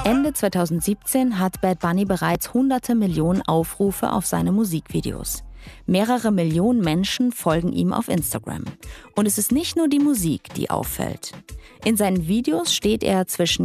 Ende 2017 hat Bad Bunny bereits hunderte Millionen Aufrufe auf seine Musikvideos. Mehrere Millionen Menschen folgen ihm auf Instagram. Und es ist nicht nur die Musik, die auffällt. In seinen Videos steht er zwischen